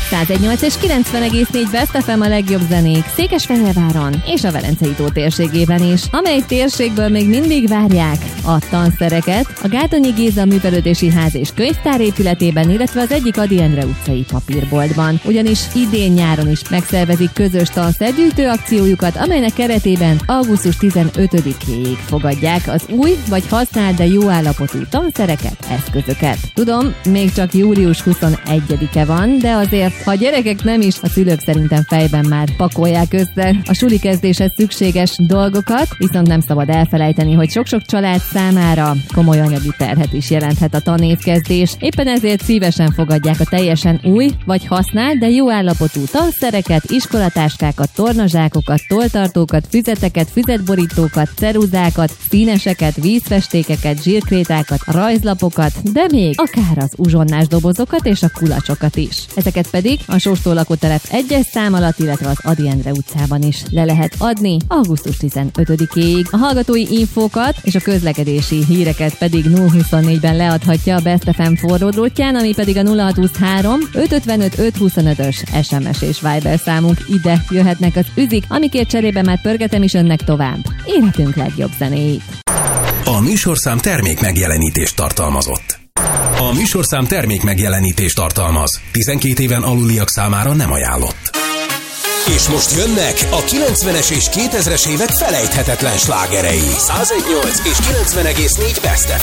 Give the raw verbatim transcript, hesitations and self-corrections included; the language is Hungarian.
száz egy nyolc és kilencven egész négy Best ef em a legjobb zenék Székesfehérváron és a Velencei tó térségében is, amely térségből még mindig várják a tanszereket a Gárdonyi Géza Művelődési Ház és Könyvtár épületében, illetve az egyik Ady Endre utcai papírboltban. Ugyanis idén nyáron is megszervezik közös tanszergyűjtő akciójukat, amelynek keretében augusztus tizenötödikéig fogadják az új vagy használt, de jó állapotú tanszereket, eszközöket. Tudom, még csak július huszonegyedike van, de azért, ha a gyerekek nem is, a szülők szerintem fejben már pakolják össze a suli kezdéshez szükséges dolgokat, viszont nem szabad elfelejteni, hogy sok-sok család számára komoly anyagi terhet is jelenthet a tanévkezdés. Éppen ezért szívesen fogadják a teljesen új vagy használt, de jó állapotú tanszereket, iskolatáskákat, tornazsákokat, tolltartókat, füzeteket, füzetborítókat, ceruzákat, színeseket, vízfestékeket, zsírkrétákat, rajzlapokat, de még akár az uzsonnás dobozokat és a kulacsokat is. Ezeket pedig a Sóstó lakótelep egyes szám alatt, illetve az Ady Endre utcában is le lehet adni augusztus tizenötödikéig. A hallgatói infókat és a közlekedési híreket pedig nulla huszonnégyben leadhatja a Best ef em forródrótján, ami pedig a nulla hatszázhuszonhárom ötszázötvenöt ötszázhuszonötös es em es és Viber számunk. Ide jöhetnek az üzik, amikért cserébe már pörgetem is önnek tovább életünk legjobb zenéit. A műsorszám termék megjelenítést tartalmazott. A műsorszám termék megjelenítést tartalmaz. tizenkét éven aluliak számára nem ajánlott. És most jönnek a kilencvenes és kétezres évek felejthetetlen slágerei. száz egy nyolc és kilencven egész négy Best ef em.